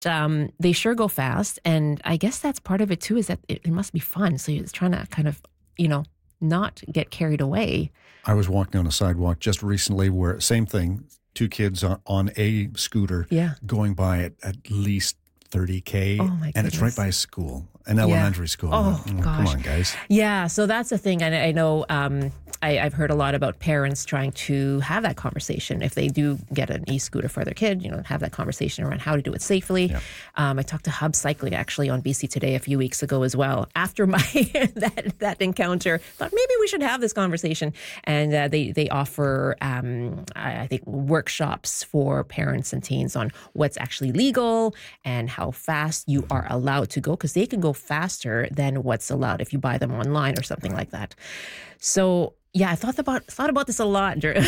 they sure go fast. And I guess that's part of it too, is that it must be fun. So you're trying to kind of, not get carried away. I was walking on a sidewalk just recently where, same thing, two kids on a scooter going by at least 30K. Oh my goodness. And it's right by a school, an elementary school. Oh, gosh. Come on, guys. Yeah, so that's the thing. And I know I've heard a lot about parents trying to have that conversation. If they do get an e-scooter for their kid, have that conversation around how to do it safely. Yeah. I talked to Hub Cycling actually on BC Today a few weeks ago as well. After my that encounter, thought maybe we should have this conversation. And they offer, I think, workshops for parents and teens on what's actually legal and how fast you are allowed to go, because they can go faster than what's allowed if you buy them online or something like that. So yeah, I thought about this a lot. Okay.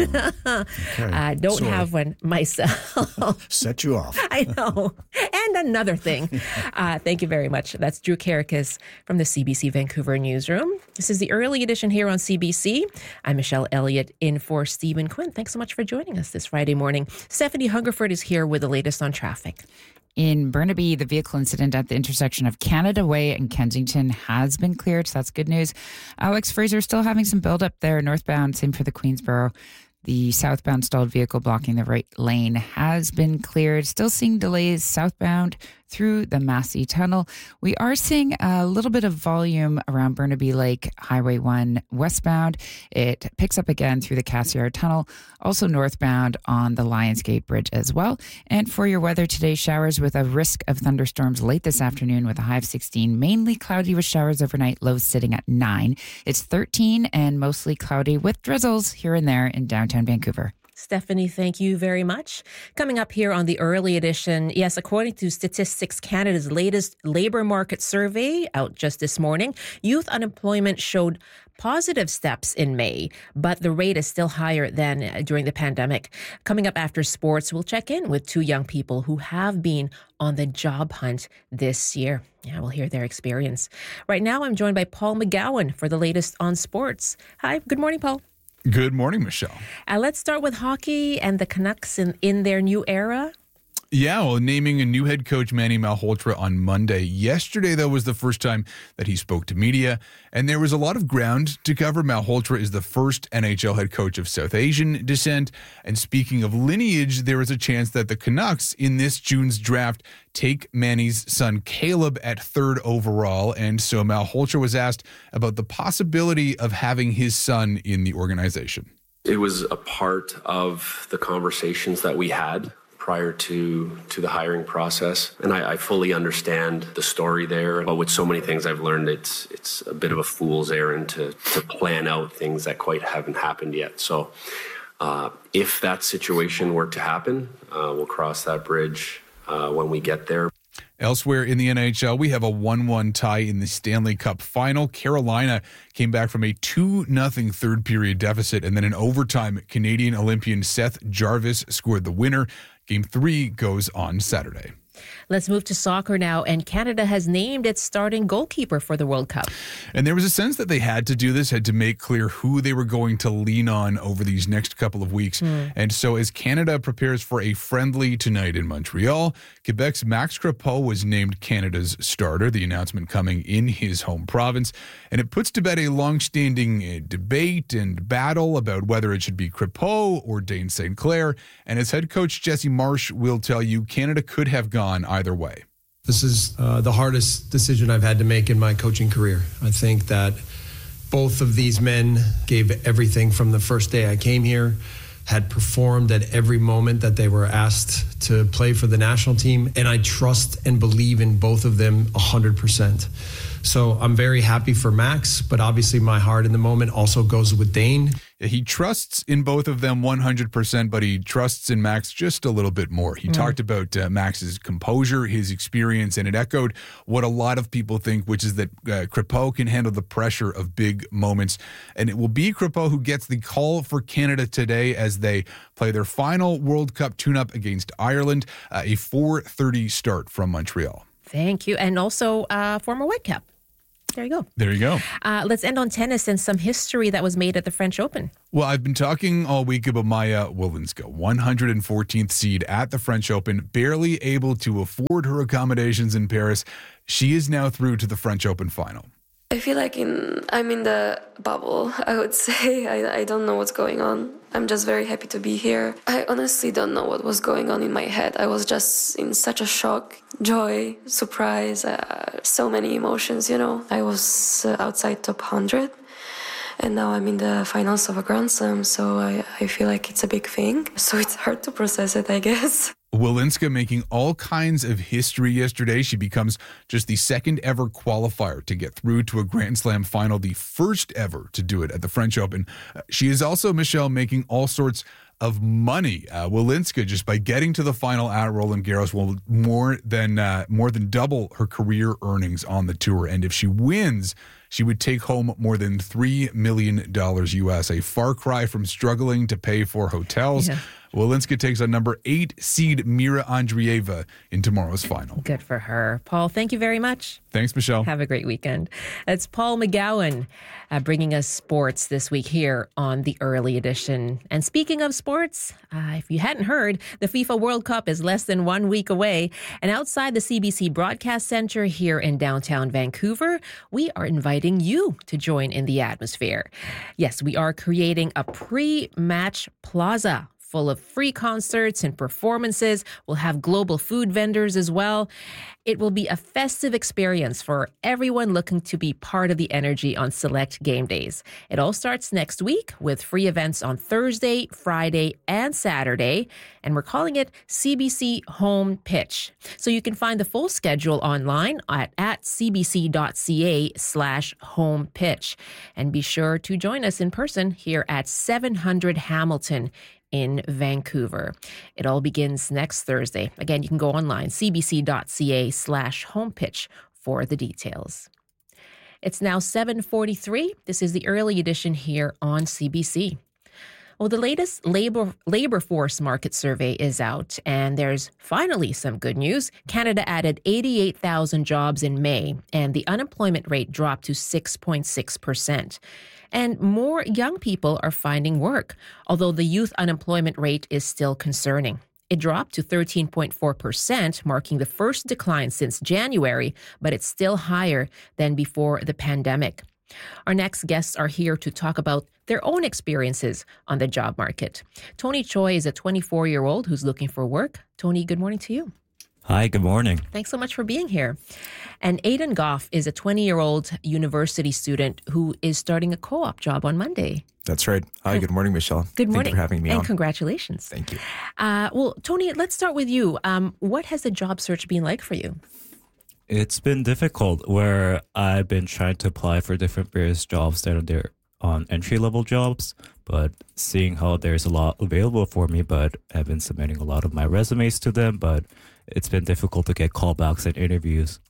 Don't have one myself. Set you off. I know. And another thing. Thank you very much. That's Drew Karakis from the CBC Vancouver newsroom. This is the early edition here on CBC. I'm Michelle Elliott in for Stephen Quinn. Thanks so much for joining us this Friday morning. Stephanie Hungerford is here with the latest on traffic. In Burnaby, the vehicle incident at the intersection of Canada Way and Kensington has been cleared, so that's good news. Alex Fraser still having some buildup there northbound, same for the Queensboro. The southbound stalled vehicle blocking the right lane has been cleared. Still seeing delays southbound through the Massey Tunnel. We are seeing a little bit of volume around Burnaby Lake, Highway 1 westbound. It picks up again through the Cassiar Tunnel, also northbound on the Lionsgate Bridge as well. And for your weather today, showers with a risk of thunderstorms late this afternoon with a high of 16. Mainly cloudy with showers overnight, lows sitting at 9. It's 13 and mostly cloudy with drizzles here and there in downtown Vancouver. Stephanie, thank you very much. Coming up here on the early edition, yes, according to Statistics Canada's latest labour market survey out just this morning, youth unemployment showed positive steps in May, but the rate is still higher than during the pandemic. Coming up after sports, we'll check in with two young people who have been on the job hunt this year. Yeah, we'll hear their experience. Right now, I'm joined by Paul McGowan for the latest on sports. Hi, good morning, Paul. Good morning, Michelle. Let's start with hockey and the Canucks in their new era. Yeah, well, naming a new head coach, Manny Malhotra, on Monday. Yesterday, though, was the first time that he spoke to media, and there was a lot of ground to cover. Malhotra is the first NHL head coach of South Asian descent, and speaking of lineage, there is a chance that the Canucks, in this June's draft, take Manny's son Caleb at 3rd overall, and so Malhotra was asked about the possibility of having his son in the organization. It was a part of the conversations that we had prior to the hiring process. And I fully understand the story there. But with so many things I've learned, it's a bit of a fool's errand to plan out things that quite haven't happened yet. So if that situation were to happen, we'll cross that bridge when we get there. Elsewhere in the NHL, we have a 1-1 tie in the Stanley Cup final. Carolina came back from a 2-0 third period deficit, and then in overtime, Canadian Olympian Seth Jarvis scored the winner. Game 3 goes on Saturday. Let's move to soccer now, and Canada has named its starting goalkeeper for the World Cup. And there was a sense that they had to do this, had to make clear who they were going to lean on over these next couple of weeks. And so as Canada prepares for a friendly tonight in Montreal, Quebec's Max Crepeau was named Canada's starter, the announcement coming in his home province. And it puts to bed a long-standing debate and battle about whether it should be Crepeau or Dane St. Clair. And as head coach Jesse Marsh will tell you, Canada could have gone either way. This is the hardest decision I've had to make in my coaching career. I think that both of these men gave everything from the first day I came here, had performed at every moment that they were asked to play for the national team, and I trust and believe in both of them 100%. So I'm very happy for Max, but obviously my heart in the moment also goes with Dane. He trusts in both of them 100%, but he trusts in Max just a little bit more. He talked about Max's composure, his experience, and it echoed what a lot of people think, which is that Crepeau can handle the pressure of big moments. And it will be Crepeau who gets the call for Canada today as they play their final World Cup tune-up against Ireland, a 4:30 start from Montreal. Thank you. And also former Whitecap. there you go. There you go. Let's end on tennis and some history that was made at the French Open. Well, I've been talking all week about Maya Wolinska, 114th seed at the French Open, barely able to afford her accommodations in Paris. She is now through to the French Open final. I feel like I'm in the bubble, I would say. I don't know what's going on. I'm just very happy to be here. I honestly don't know what was going on in my head. I was just in such a shock, joy, surprise, so many emotions, I was outside top 100. And now I'm in the finals of a Grand Slam, so I feel like it's a big thing. So it's hard to process it, I guess. Wolinska making all kinds of history yesterday. She becomes just the second ever qualifier to get through to a Grand Slam final, the first ever to do it at the French Open. She is also, Michelle, making all sorts of money. Wolinska, just by getting to the final at Roland Garros, will more than double her career earnings on the tour. And if she wins, she would take home more than $3 million US, a far cry from struggling to pay for hotels. Yeah. Wolinska takes on number 8 seed Mira Andreeva in tomorrow's final. Good for her. Paul, thank you very much. Thanks, Michelle. Have a great weekend. That's Paul McGowan bringing us sports this week here on the Early Edition. And speaking of sports, if you hadn't heard, the FIFA World Cup is less than 1 week away. And outside the CBC Broadcast Centre here in downtown Vancouver, we are inviting you to join in the atmosphere. Yes, we are creating a pre-match plaza full of free concerts and performances. We'll have global food vendors as well. It will be a festive experience for everyone looking to be part of the energy on select game days. It all starts next week with free events on Thursday, Friday, and Saturday. And we're calling it CBC Home Pitch. So you can find the full schedule online at cbc.ca/home pitch. And be sure to join us in person here at 700 Hamilton in Vancouver. It all begins next Thursday. Again, you can go online, cbc.ca/home pitch for the details. It's now 7:43. This is the Early Edition here on CBC. Well, the latest labor force market survey is out, and there's finally some good news. Canada added 88,000 jobs in May, and the unemployment rate dropped to 6.6%. And more young people are finding work, although the youth unemployment rate is still concerning. It dropped to 13.4%, marking the first decline since January, but it's still higher than before the pandemic. Our next guests are here to talk about their own experiences on the job market. Tony Choi is a 24-year-old who's looking for work. Tony, good morning to you. Hi, good morning. Thanks so much for being here. And Aidan Goff is a 20-year-old university student who is starting a co-op job on Monday. That's right. Hi, good morning, Michelle. Good morning. Thank you for having me on. And congratulations. Thank you. Well, Tony, let's start with you. What has the job search been like for you? It's been difficult where I've been trying to apply for different various jobs that are there on entry-level jobs, but seeing how there's a lot available for me, but I've been submitting a lot of my resumes to them, but it's been difficult to get callbacks and interviews.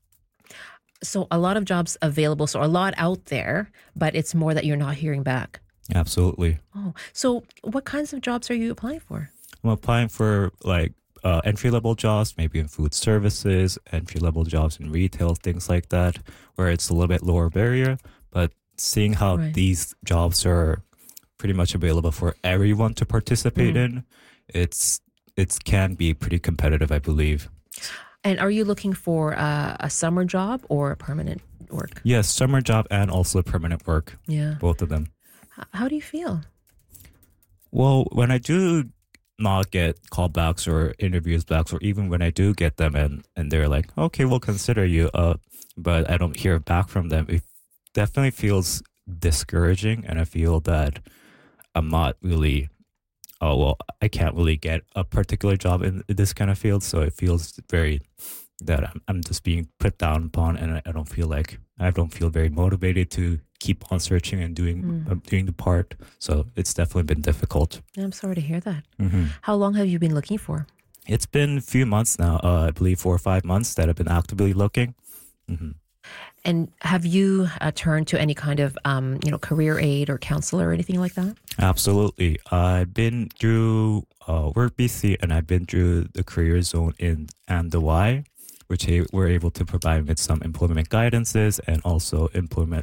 So a lot of jobs available, so a lot out there, but it's more that you're not hearing back. Absolutely. Oh, so what kinds of jobs are you applying for? I'm applying for entry-level jobs, maybe in food services, entry-level jobs in retail, things like that, where it's a little bit lower barrier. But seeing how these jobs are pretty much available for everyone to participate in, it can be pretty competitive, I believe. And are you looking for a summer job or a permanent work? Yes, summer job and also permanent work. Yeah. Both of them. How do you feel? Well, when I do not get callbacks or interviews back, or even when I do get them and they're like, okay, we'll consider you, but I don't hear back from them, it definitely feels discouraging, and I feel that I'm not really, I can't really get a particular job in this kind of field, so it feels that I'm just being put down upon, and I don't feel very motivated to keep on searching and doing the part. So it's definitely been difficult. I'm sorry to hear that. Mm-hmm. How long have you been looking for? It's been a few months now, I believe 4 or 5 months that I've been actively looking. Mm-hmm. And have you turned to any kind of career aid or counselor or anything like that? Absolutely. I've been through WorkBC, and I've been through the career zone and the Y. which we're able to provide with some employment guidances and also implement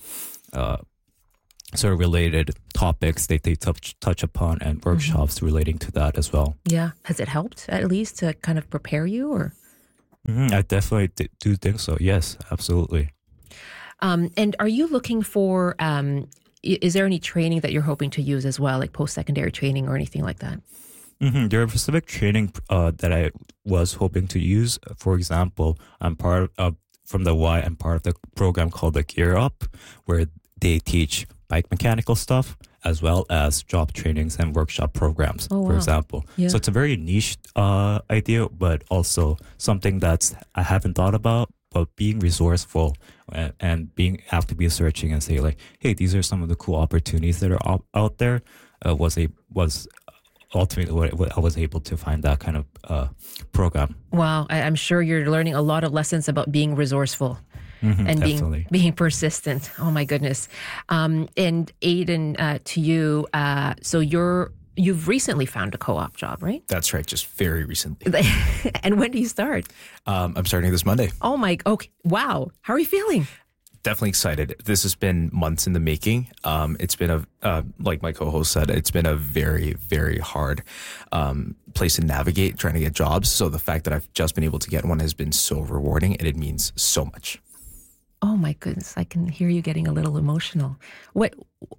sort of related topics that they touch upon and workshops relating to that as well. Yeah. Has it helped at least to kind of prepare you or? I definitely do think so. Yes, absolutely. And are you looking for, is there any training that you're hoping to use as well, like post-secondary training or anything like that? There are specific training that I was hoping to use. For example, I'm part of the program called the Gear Up, where they teach bike mechanical stuff as well as job trainings and workshop programs, for example. Yeah. So it's a very niche idea, but also something that I haven't thought about. But being resourceful and being actively searching and say like, hey, these are some of the cool opportunities that are out there was ultimately what I was able to find that kind of program. Wow. I'm sure you're learning a lot of lessons about being resourceful. And being persistent. Oh my goodness. And Aiden, to you, so you've recently found a co-op job, right? That's right, just very recently. And when do you start? I'm starting this Monday. Oh my, okay, wow. How are you feeling? Definitely excited. This has been months in the making. It's been like my co-host said, it's been a very, very hard place to navigate trying to get jobs. So the fact that I've just been able to get one has been so rewarding, and it means so much. Oh my goodness, I can hear you getting a little emotional. What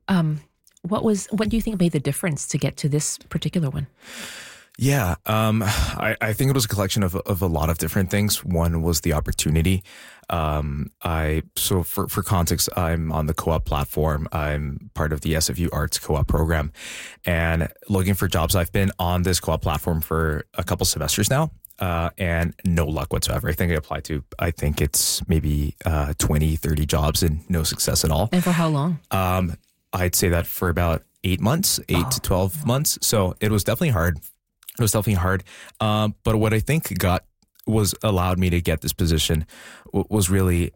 do you think made the difference to get to this particular one? Yeah, I think it was a collection of a lot of different things. One was the opportunity. So for context, I'm on the co-op platform. I'm part of the SFU Arts co-op program, and looking for jobs. I've been on this co-op platform for a couple semesters now. And no luck whatsoever. I think I applied to, it's maybe 20, 30 jobs and no success at all. And for how long? I'd say that for about 8 months, 8 to 12 months. So it was definitely hard. But what I think allowed me to get this position was really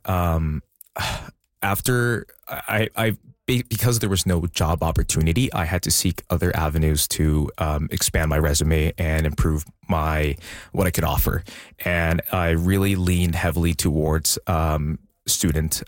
after because there was no job opportunity, I had to seek other avenues to expand my resume and improve what I could offer. And I really leaned heavily towards student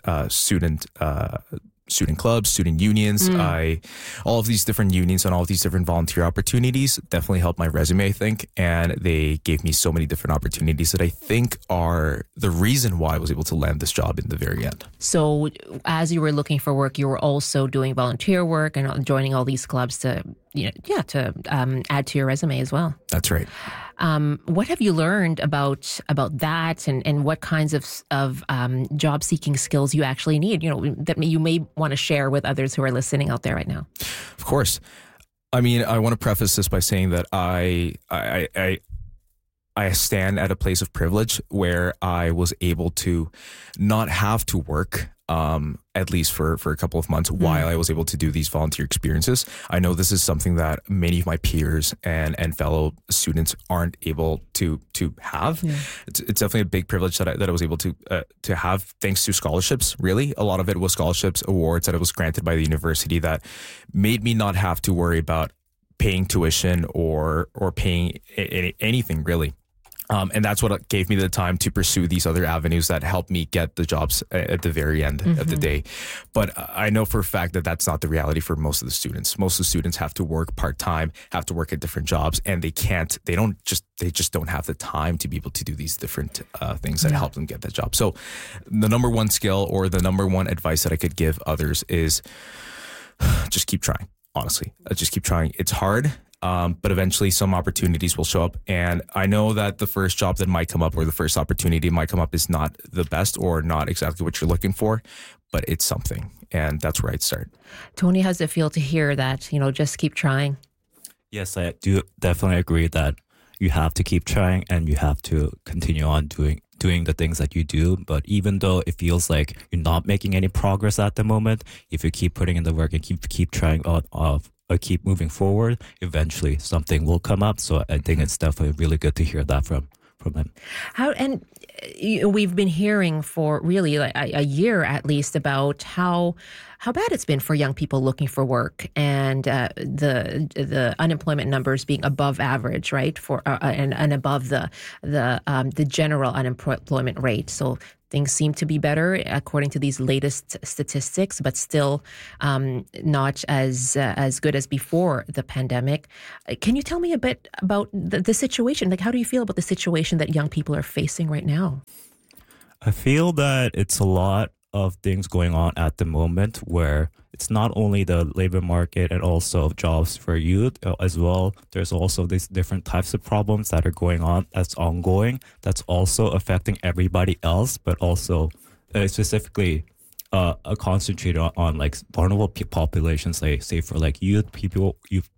clubs, student unions. All of these different unions and all of these different volunteer opportunities definitely helped my resume, I think. And they gave me so many different opportunities that I think are the reason why I was able to land this job in the very end. So as you were looking for work, you were also doing volunteer work and joining all these clubs to add to your resume as well. That's right. What have you learned about that, and what kinds of job seeking skills you actually need? That you may want to share with others who are listening out there right now. Of course. I mean, I want to preface this by saying that I stand at a place of privilege where I was able to not have to work. At least for a couple of months while I was able to do these volunteer experiences. I know this is something that many of my peers and fellow students aren't able to have. Yeah. It's definitely a big privilege that I was able to have thanks to scholarships. Really, a lot of it was scholarships, awards that I was granted by the university that made me not have to worry about paying tuition or paying anything really. And that's what gave me the time to pursue these other avenues that helped me get the jobs at the very end of the day. But I know for a fact that that's not the reality for most of the students. Most of the students have to work part-time, have to work at different jobs, and they just don't have the time to be able to do these different things that help them get that job. So the number one skill or the number one advice that I could give others is just keep trying, honestly. Just keep trying. It's hard. But eventually some opportunities will show up. And I know that the first job that might come up or the first opportunity might come up is not the best or not exactly what you're looking for, but it's something. And that's where I'd start. Tony, how does it feel to hear that, just keep trying? Yes, I do definitely agree that you have to keep trying and you have to continue on doing the things that you do. But even though it feels like you're not making any progress at the moment, if you keep putting in the work and keep trying keep moving forward, eventually something will come up. So I think it's definitely really good to hear that from him. We've been hearing for really like a year at least about how how bad it's been for young people looking for work, and the unemployment numbers being above average, right? And above the general unemployment rate. So things seem to be better according to these latest statistics, but still not as good as before the pandemic. Can you tell me a bit about the situation? Like, how do you feel about the situation that young people are facing right now? I feel that it's a lot of things going on at the moment where it's not only the labor market and also jobs for youth as well. There's also these different types of problems that are going on, that's ongoing, that's also affecting everybody else, but also specifically concentrated on like vulnerable populations, like say for like people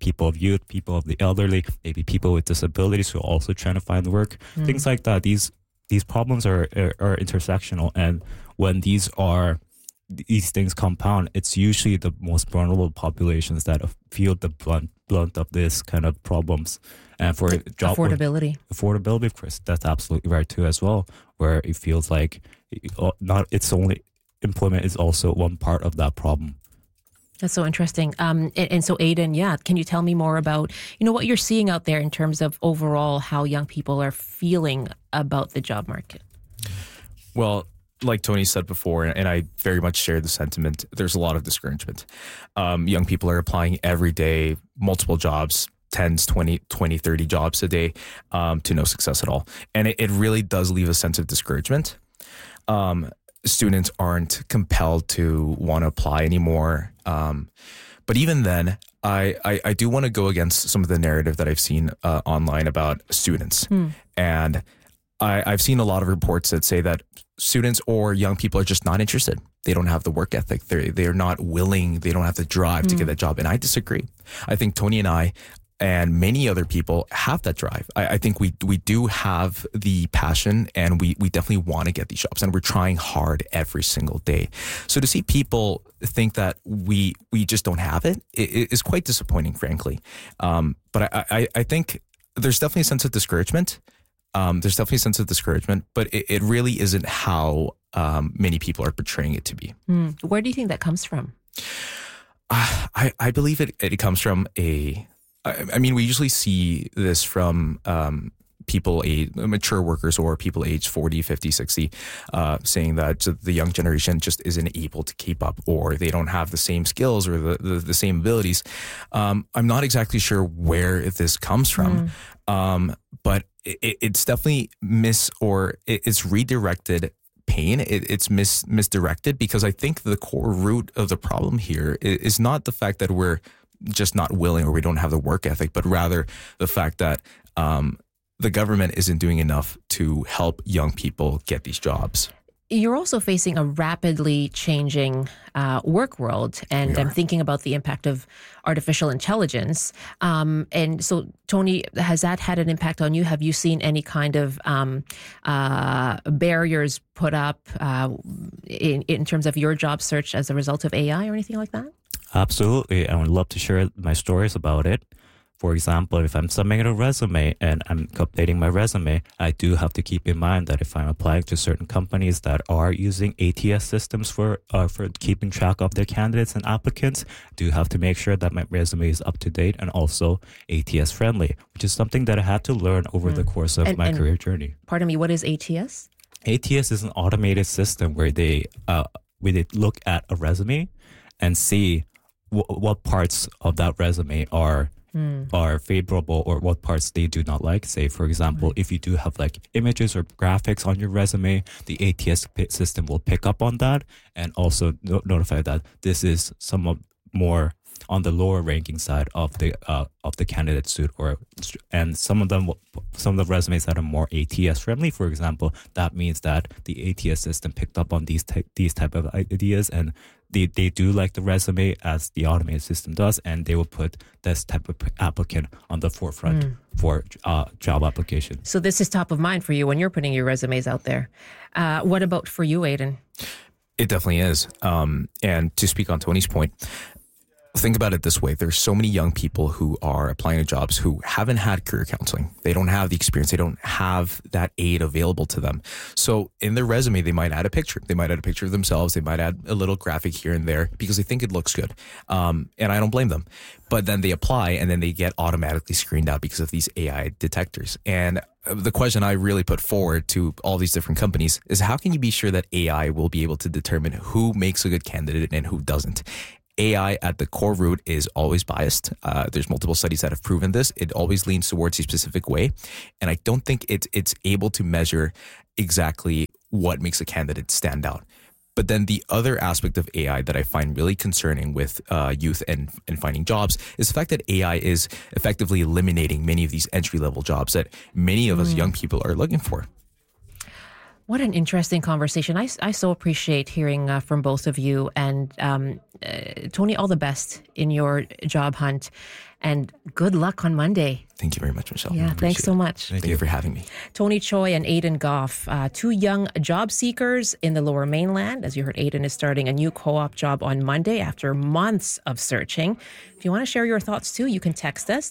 of the elderly, maybe people with disabilities who are also trying to find work, things like that. These problems are intersectional, and when these things compound, it's usually the most vulnerable populations that feel the blunt of this kind of problems. And for job affordability, of course, that's absolutely right too as well. Where it feels like it's only employment is also one part of that problem. That's so interesting. And so, Aidan, can you tell me more about, what you're seeing out there in terms of overall how young people are feeling about the job market? Well, like Tony said before, and I very much share the sentiment, there's a lot of discouragement. Young people are applying every day, multiple jobs, 10s, 20, 30 jobs a day, to no success at all. And it really does leave a sense of discouragement. Students aren't compelled to want to apply anymore. But even then, I do want to go against some of the narrative that I've seen online about students. And I've seen a lot of reports that say that students or young people are just not interested. They don't have the work ethic. They're not willing. They don't have the drive to get that job. And I disagree. I think Tony and I and many other people have that drive. I think we do have the passion, and we definitely want to get these jobs, and we're trying hard every single day. So to see people think that we just don't have it is quite disappointing, frankly. But I think there's definitely a sense of discouragement. But it really isn't how many people are portraying it to be. Where do you think that comes from? I believe it comes from I mean, we usually see this from people, mature workers or people aged 40, 50, 60, saying that the young generation just isn't able to keep up, or they don't have the same skills or the same abilities. I'm not exactly sure where this comes from, but it's definitely it's redirected pain. It's misdirected, because I think the core root of the problem here is not the fact that we're just not willing or we don't have the work ethic, but rather the fact that the government isn't doing enough to help young people get these jobs. You're also facing a rapidly changing work world, and I'm thinking about the impact of artificial intelligence. And so, Tony, has that had an impact on you? Have you seen any kind of barriers put up in terms of your job search as a result of AI or anything like that? Absolutely. I would love to share my stories about it. For example, if I'm submitting a resume and I'm updating my resume, I do have to keep in mind that if I'm applying to certain companies that are using ATS systems for keeping track of their candidates and applicants, I do have to make sure that my resume is up to date and also ATS friendly, which is something that I had to learn over the course of my career journey. Pardon me, what is ATS? ATS is an automated system where they look at a resume and see what parts of that resume are favorable or what parts they do not like. Say, for example, if you do have like images or graphics on your resume, the ATS system will pick up on that and also notify that this is somewhat more on the lower ranking side of the candidate suite, and some of the resumes that are more ATS friendly, for example, that means that the ATS system picked up on these type of ideas, and they do like the resume as the automated system does, and they will put this type of applicant on the forefront for job application. So this is top of mind for you when you're putting your resumes out there. What about for you, Aidan? It definitely is. And to speak on Tony's point, think about it this way. There's so many young people who are applying to jobs who haven't had career counseling. They don't have the experience. They don't have that aid available to them. So in their resume, they might add a picture. They might add a picture of themselves. They might add a little graphic here and there because they think it looks good. And I don't blame them. But then they apply and then they get automatically screened out because of these AI detectors. And the question I really put forward to all these different companies is how can you be sure that AI will be able to determine who makes a good candidate and who doesn't? AI at the core root is always biased. There's multiple studies that have proven this. It always leans towards a specific way. And I don't think it's able to measure exactly what makes a candidate stand out. But then the other aspect of AI that I find really concerning with youth and finding jobs is the fact that AI is effectively eliminating many of these entry-level jobs that many of us young people are looking for. What an interesting conversation. I so appreciate hearing from both of you. And Tony, all the best in your job hunt. And good luck on Monday. Thank you very much, Michelle. Yeah, thanks so much. Thank you for having me. Tony Choi and Aidan Goff, two young job seekers in the Lower Mainland. As you heard, Aidan is starting a new co-op job on Monday after months of searching. If you want to share your thoughts too, you can text us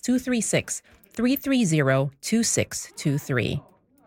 236-330-2623.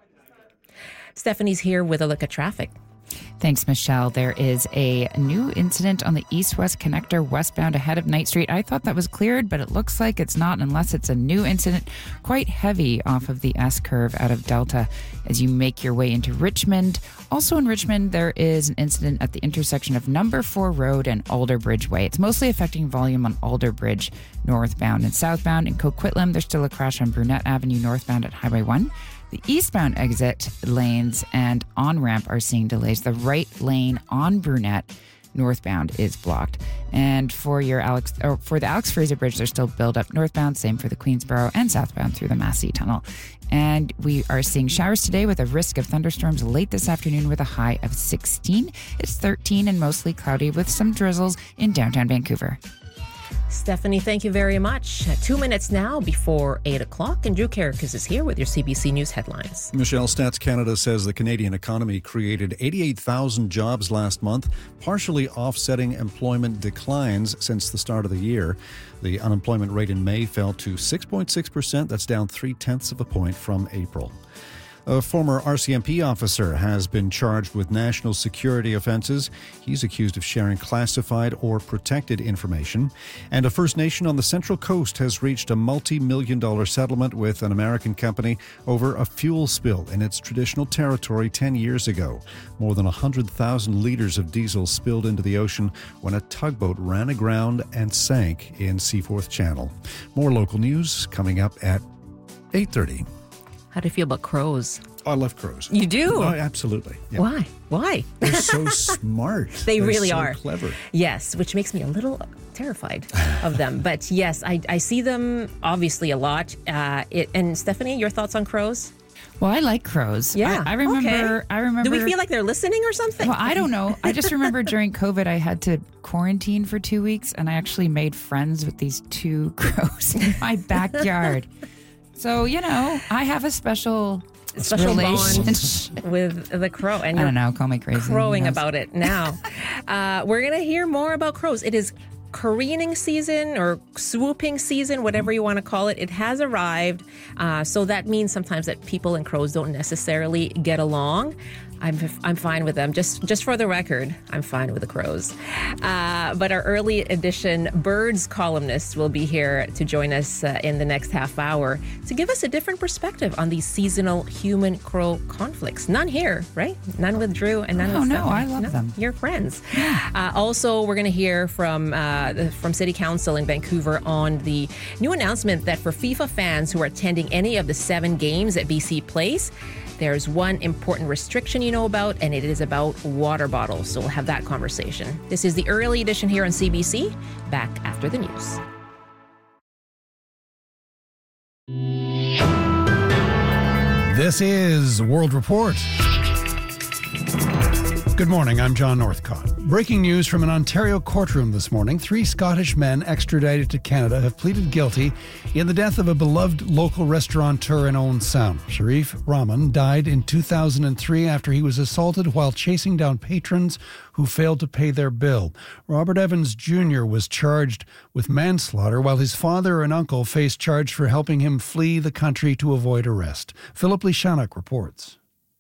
Stephanie's here with a look at traffic. Thanks, Michelle. There is a new incident on the east-west connector westbound ahead of Knight Street. I thought that was cleared, but it looks like it's not unless it's a new incident. Quite heavy off of the S-curve out of Delta as you make your way into Richmond. Also in Richmond, there is an incident at the intersection of Number 4 Road and Alderbridge Way. It's mostly affecting volume on Alderbridge northbound and southbound. In Coquitlam, there's still a crash on Brunette Avenue northbound at Highway 1. The eastbound exit lanes and on-ramp are seeing delays. The right lane on Brunette northbound is blocked. And for the Alex Fraser Bridge, there's still build-up northbound, same for the Queensboro and southbound through the Massey Tunnel. And we are seeing showers today with a risk of thunderstorms late this afternoon with a high of 16. It's 13 and mostly cloudy with some drizzles in downtown Vancouver. Stephanie, thank you very much. 2 minutes now before 8 o'clock, and Drew Karakis is here with your CBC News headlines. Michelle, Stats Canada says the Canadian economy created 88,000 jobs last month, partially offsetting employment declines since the start of the year. The unemployment rate in May fell to 6.6%. That's down 0.3 of a point from April. A former RCMP officer has been charged with national security offenses. He's accused of sharing classified or protected information. And a First Nation on the Central Coast has reached a multi-million-dollar settlement with an American company over a fuel spill in its traditional territory 10 years ago. More than 100,000 liters of diesel spilled into the ocean when a tugboat ran aground and sank in Seaforth Channel. More local news coming up at 8:30. How do you feel about crows? Oh, I love crows. You do? Oh, absolutely. Yeah. Why? They're so smart. They're really so are. Clever. Yes, which makes me a little terrified of them. But yes, I see them obviously a lot. And Stephanie, your thoughts on crows? Well, I like crows. Yeah. I remember. Do we feel like they're listening or something? Well, I don't know. I just remember during COVID, I had to quarantine for 2 weeks, and I actually made friends with these two crows in my backyard. So, I have a special relationship with the crow. And I don't know, call me crazy. Crowing about it now. We're going to hear more about crows. It is careening season or swooping season, whatever you want to call it. It has arrived. So that means sometimes that people and crows don't necessarily get along. I'm fine with them. Just for the record, I'm fine with the crows. But our early edition birds columnist will be here to join us in the next half hour to give us a different perspective on these seasonal human-crow conflicts. None here, right? None with Drew and none with Stephanie. I love them. You're friends. Also, we're going to hear from City Council in Vancouver on the new announcement that for FIFA fans who are attending any of the 7 games at BC Place, there's one important restriction you know about, and it is about water bottles. So we'll have that conversation. This is the early edition here on CBC. Back after the news. This is World Report. Good morning, I'm John Northcott. Breaking news from an Ontario courtroom this morning. 3 Scottish men extradited to Canada have pleaded guilty in the death of a beloved local restaurateur in Owen Sound. Sharif Rahman died in 2003 after he was assaulted while chasing down patrons who failed to pay their bill. Robert Evans Jr. was charged with manslaughter while his father and uncle faced charge for helping him flee the country to avoid arrest. Philip Lishanuk reports.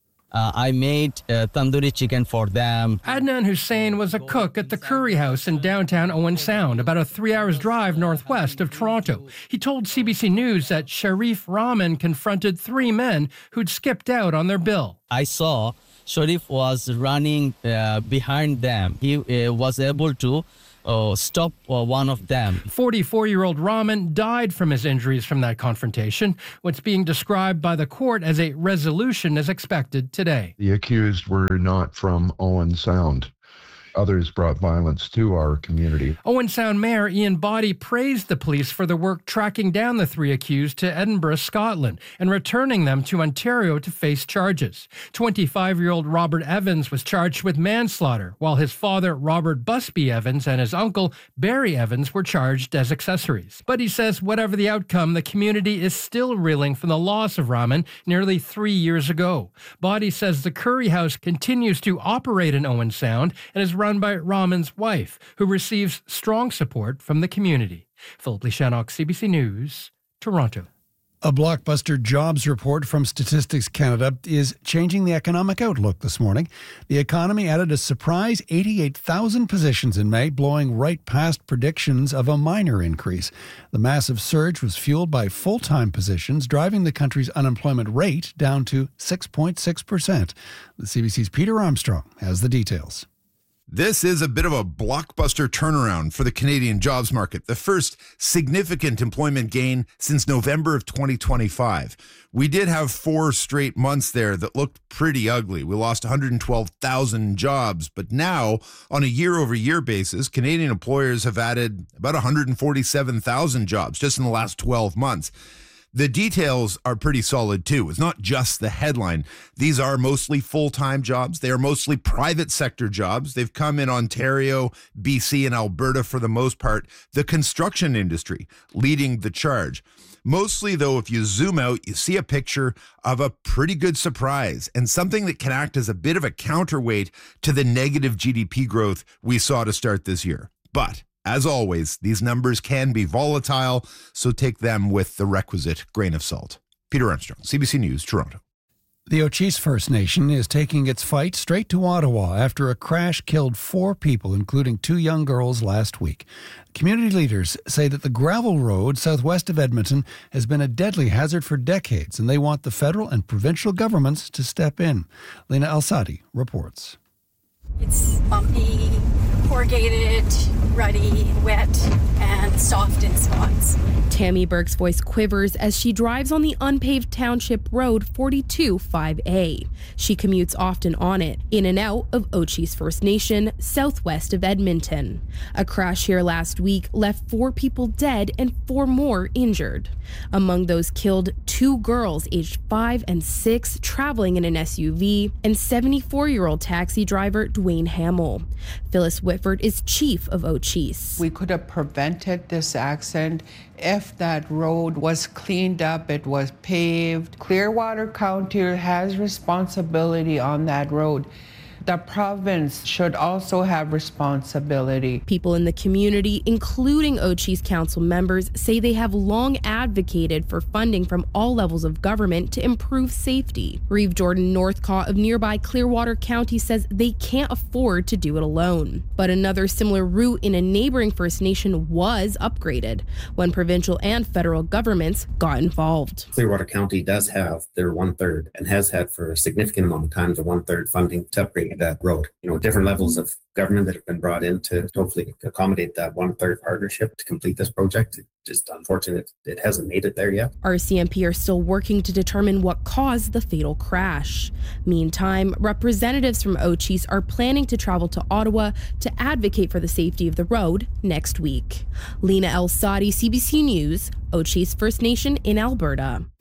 I made tandoori chicken for them. Adnan Hussein was a cook at the Curry House in downtown Owen Sound, about a 3-hour drive northwest of Toronto. He told CBC News that Sharif Rahman confronted 3 men who'd skipped out on their bill. I saw Sharif was running behind them. He was able to stop one of them. 44-year-old Rahman died from his injuries from that confrontation. What's being described by the court as a resolution is expected today. The accused were not from Owen Sound. Others brought violence to our community. Owen Sound Mayor Ian Boddy praised the police for the work tracking down the 3 accused to Edinburgh, Scotland, and returning them to Ontario to face charges. 25-year-old Robert Evans was charged with manslaughter, while his father, Robert Busby Evans, and his uncle, Barry Evans, were charged as accessories. But he says whatever the outcome, the community is still reeling from the loss of Rahman nearly 3 years ago. Boddy says the Curry House continues to operate in Owen Sound and is run by Rahman's wife, who receives strong support from the community. Philip Lishanuk, CBC News, Toronto. A blockbuster jobs report from Statistics Canada is changing the economic outlook this morning. The economy added a surprise 88,000 positions in May, blowing right past predictions of a minor increase. The massive surge was fueled by full-time positions, driving the country's unemployment rate down to 6.6%. The CBC's Peter Armstrong has the details. This is a bit of a blockbuster turnaround for the Canadian jobs market, the first significant employment gain since November of 2025. We did have 4 straight months there that looked pretty ugly. We lost 112,000 jobs, but now, on a year-over-year basis, Canadian employers have added about 147,000 jobs just in the last 12 months. The details are pretty solid, too. It's not just the headline. These are mostly full-time jobs. They are mostly private sector jobs. They've come in Ontario, BC, and Alberta for the most part. The construction industry leading the charge. Mostly, though, if you zoom out, you see a picture of a pretty good surprise and something that can act as a bit of a counterweight to the negative GDP growth we saw to start this year. But as always, these numbers can be volatile, so take them with the requisite grain of salt. Peter Armstrong, CBC News, Toronto. The Ochis First Nation is taking its fight straight to Ottawa after a crash killed 4 people, including 2 young girls, last week. Community leaders say that the gravel road southwest of Edmonton has been a deadly hazard for decades, and they want the federal and provincial governments to step in. Lena Alsadi reports. It's bumpy, corrugated, ruddy, wet, and soft in spots. Tammy Burke's voice quivers as she drives on the unpaved township road 425A. She commutes often on it, in and out of Ochis First Nation, southwest of Edmonton. A crash here last week left 4 people dead and 4 more injured. Among those killed, 2 girls aged 5 and 6 traveling in an SUV, and 74-year-old taxi driver Dwayne Hamill. Phyllis Whitford is chief of Ochis. We could have prevented this accident if that road was cleaned up, it was paved. Clearwater County has responsibility on that road. The province should also have responsibility. People in the community, including Ochis Council members, say they have long advocated for funding from all levels of government to improve safety. Reeve Jordan Northcott of nearby Clearwater County says they can't afford to do it alone. But another similar route in a neighboring First Nation was upgraded when provincial and federal governments got involved. Clearwater County does have their 1/3 and has had for a significant amount of time the 1/3 funding to upgrade that road. Different levels of government that have been brought in to hopefully accommodate that 1/3 partnership to complete this project. It's just unfortunate it hasn't made it there yet. RCMP are still working to determine what caused the fatal crash. Meantime, representatives from Ochis are planning to travel to Ottawa to advocate for the safety of the road next week. Lena El Sadi, CBC News, Ochis First Nation in Alberta.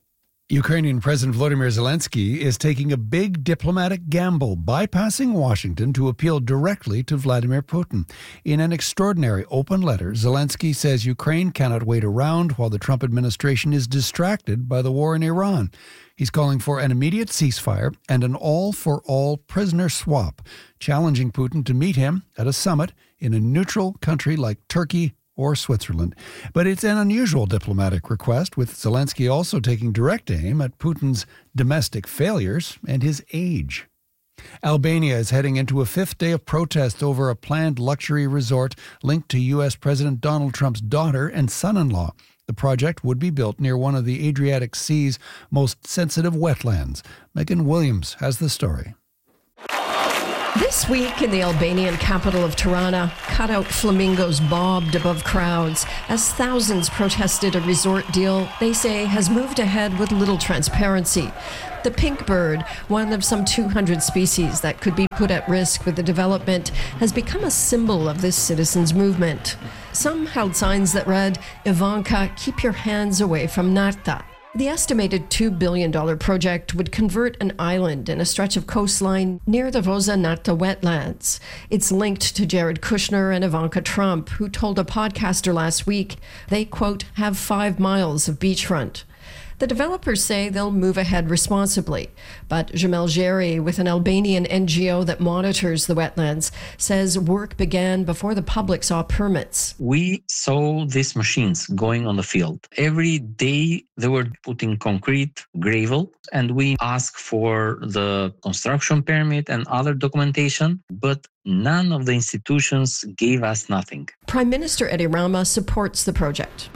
Ukrainian President Volodymyr Zelensky is taking a big diplomatic gamble, bypassing Washington to appeal directly to Vladimir Putin. In an extraordinary open letter, Zelensky says Ukraine cannot wait around while the Trump administration is distracted by the war in Iran. He's calling for an immediate ceasefire and an all-for-all prisoner swap, challenging Putin to meet him at a summit in a neutral country like Turkey or Switzerland. But it's an unusual diplomatic request, with Zelensky also taking direct aim at Putin's domestic failures and his age. Albania is heading into a fifth day of protest over a planned luxury resort linked to U.S. President Donald Trump's daughter and son-in-law. The project would be built near one of the Adriatic Sea's most sensitive wetlands. Megan Williams has the story. This week in the Albanian capital of Tirana, cutout flamingos bobbed above crowds as thousands protested a resort deal they say has moved ahead with little transparency. The pink bird, one of some 200 species that could be put at risk with the development, has become a symbol of this citizens' movement. Some held signs that read, "Ivanka, keep your hands away from Nafta." The estimated $2 billion project would convert an island and a stretch of coastline near the Voza Nafta wetlands. It's linked to Jared Kushner and Ivanka Trump, who told a podcaster last week they, quote, have 5 miles of beachfront. The developers say they'll move ahead responsibly, but Jamel Jerry, with an Albanian NGO that monitors the wetlands, says work began before the public saw permits. We saw these machines going on the field. Every day they were putting concrete, gravel, and we asked for the construction permit and other documentation, but none of the institutions gave us nothing. Prime Minister Edi Rama supports the project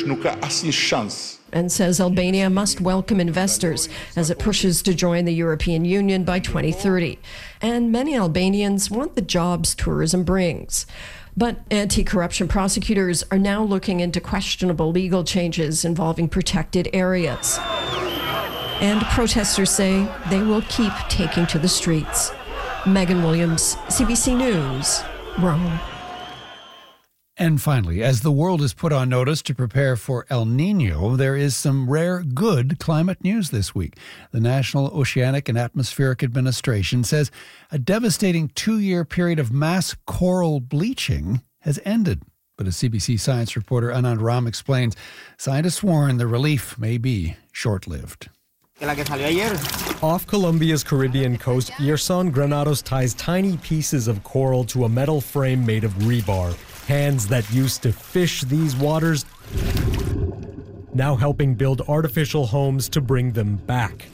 and says Albania must welcome investors as it pushes to join the European Union by 2030. And many Albanians want the jobs tourism brings. But anti-corruption prosecutors are now looking into questionable legal changes involving protected areas. And protesters say they will keep taking to the streets. Megan Williams, CBC News, Rome. And finally, as the world is put on notice to prepare for El Nino, there is some rare good climate news this week. The National Oceanic and Atmospheric Administration says a devastating 2-year period of mass coral bleaching has ended. But as CBC science reporter Anand Ram explains, scientists warn the relief may be short-lived. Off Colombia's Caribbean coast, Yerson Granados ties tiny pieces of coral to a metal frame made of rebar. Hands that used to fish these waters, now helping build artificial homes to bring them back.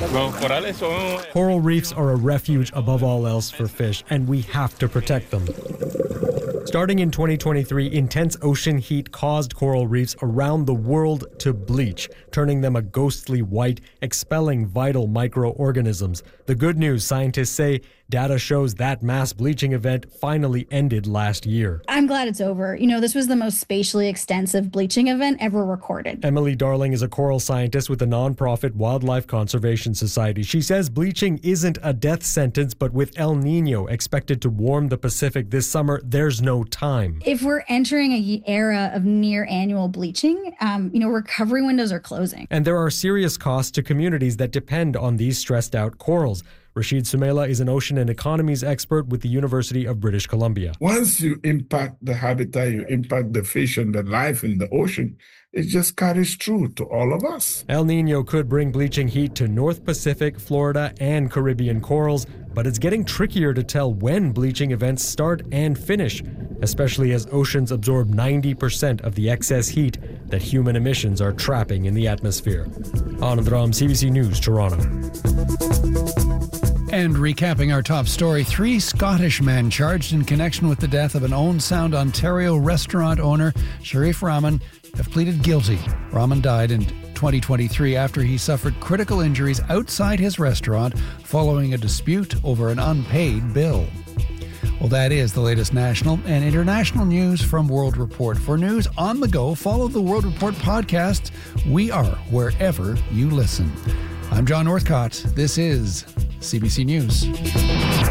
Coral reefs are a refuge above all else for fish, and we have to protect them. Starting in 2023, intense ocean heat caused coral reefs around the world to bleach, turning them a ghostly white, expelling vital microorganisms. The good news, scientists say, data shows that mass bleaching event finally ended last year. I'm glad it's over. You know, this was the most spatially extensive bleaching event ever recorded. Emily Darling is a coral scientist with the nonprofit Wildlife Conservation Society. She says bleaching isn't a death sentence, but with El Nino expected to warm the Pacific this summer, there's no time. If we're entering an era of near annual bleaching, recovery windows are closing. And there are serious costs to communities that depend on these stressed out corals. Rashid Sumela is an ocean and economies expert with the University of British Columbia. Once you impact the habitat, you impact the fish and the life in the ocean, it just carries through to all of us. El Nino could bring bleaching heat to North Pacific, Florida, and Caribbean corals, but it's getting trickier to tell when bleaching events start and finish, especially as oceans absorb 90% of the excess heat that human emissions are trapping in the atmosphere. Anand Ram, CBC News, Toronto. And recapping our top story, 3 Scottish men charged in connection with the death of an Owen Sound, Ontario restaurant owner, Sharif Rahman, have pleaded guilty. Rahman died in 2023 after he suffered critical injuries outside his restaurant following a dispute over an unpaid bill. Well, that is the latest national and international news from World Report. For news on the go, follow the World Report podcast. We are wherever you listen. I'm John Northcott. This is CBC News.